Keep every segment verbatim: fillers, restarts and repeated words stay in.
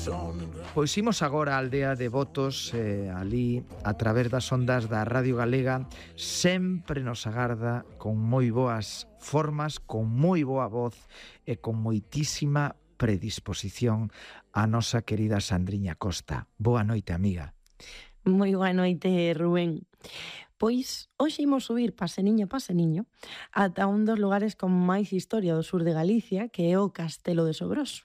Pois imos agora á aldea de Botos, eh, ali, a través das ondas da Radio Galega, sempre nos agarda con moi boas formas, con moi boa voz e con moitísima predisposición a nosa querida Sandriña Costa. Boa noite, amiga. Moi boa noite, Rubén. Pois, hoxe imos subir paseniño a paseniño ata un dos lugares con máis historia do sur de Galicia, que é o Castelo de Sobroso.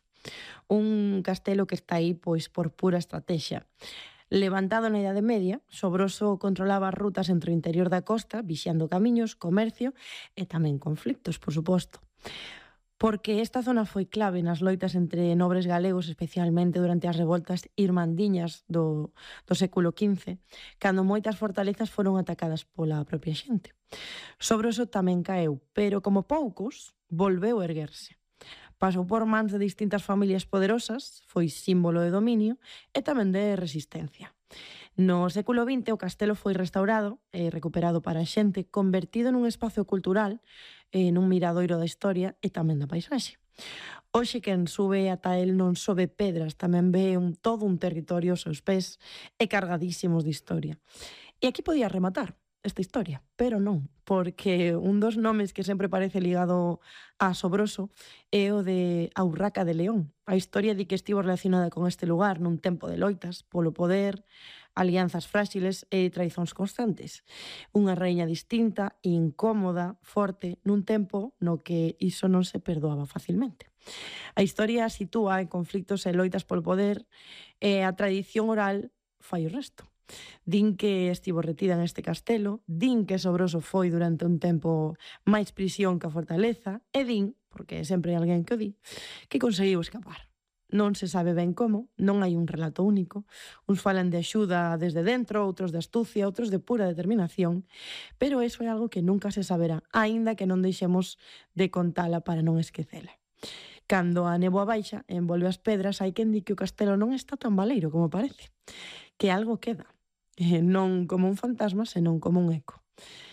Un castelo que está aí pois por pura estratexia. Levantado na Idade Media, Sobroso controlaba as rutas entre o interior da costa, vixiando camiños, comercio e tamén conflictos, por suposto. Porque esta zona foi clave nas loitas entre nobres galegos, especialmente durante as revoltas irmandiñas do, do século quince, cando moitas fortalezas foron atacadas pola propia xente. Sobroso tamén caeu, pero como poucos, volveu a erguerse. Pasou por mans de distintas familias poderosas, foi símbolo de dominio e tamén de resistencia. No século vinte o castelo foi restaurado e recuperado para a xente, convertido nun espazo cultural, eh, nun miradoiro da historia e tamén da paisaxe. Hoxe quen sube ata el non sobe pedras, tamén ve un, todo un territorio aos seus pés e cargadísimos de historia. E aquí podía rematar esta historia, pero non, porque un dos nomes que sempre parece ligado a Sobroso é o de Urraca de León. A historia di que estivo relacionada con este lugar nun tempo de loitas, polo poder, alianzas fráxiles e traizóns constantes. Unha reiña distinta, incómoda, forte, nun tempo no que iso non se perdoaba facilmente. A historia sitúa en conflictos e loitas polo poder e a tradición oral fai o resto. Din que estivo retida neste castelo, din que Sobroso foi durante un tempo máis prisión que a fortaleza, e din, porque sempre hai alguén que o di, que conseguiu escapar. Non se sabe ben como, non hai un relato único, uns falan de axuda desde dentro, outros de astucia, outros de pura determinación, pero eso é algo que nunca se saberá, aínda que non deixemos de contala para non esquecela. Cando a néboa baixa e envolve as pedras, hai quen di que o castelo non está tan baleiro como parece, que algo queda. Eh, non como un fantasma, senón como un eco.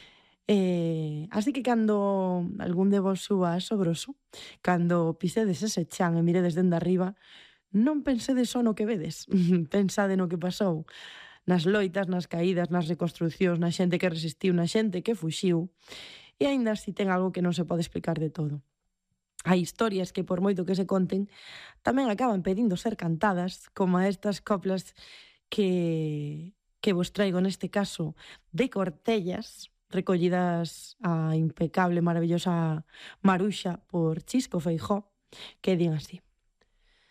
Eh, así que cando algún de vos suba a Sobroso, cando pisedes ese chan e miredes dende arriba, non pensedes só no que vedes, pensade no que pasou, nas loitas, nas caídas, nas reconstruccións, na xente que resistiu, na xente que fuxiu, e aínda así ten algo que non se pode explicar de todo. Hai historias que, por moito que se conten, tamén acaban pedindo ser cantadas, como a estas coplas que... que vos traigo neste caso de Cortellas, recollidas a impecable, maravillosa Maruxa por Chisco Feijó, que din así.